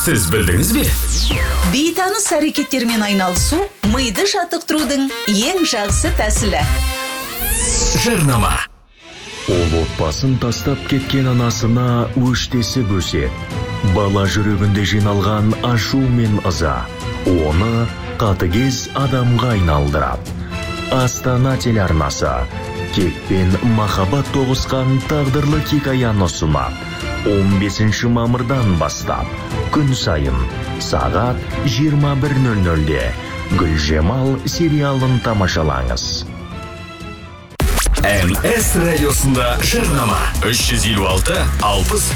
Сіз білдіңіз бе? Бейтаныс әрекеттермен айналысу миды жаттықтырудың ең жақсы тәсілі. Жарнама. Ол отбасын тастап кеткен анасына өштесіп өсет. Бала жүрегінде жиналған ашу мен ыза оны қатыгез адамға айналдырады. Астана телеарнасы кекпен махаббат тоғысқан тағдырлы хикаяны ұсынады. 15 мамырдан бастап күн сайын сағат 21:00-де Гүлжемал сериалын тамашалаңыз. МС радиосында жарнама 356 60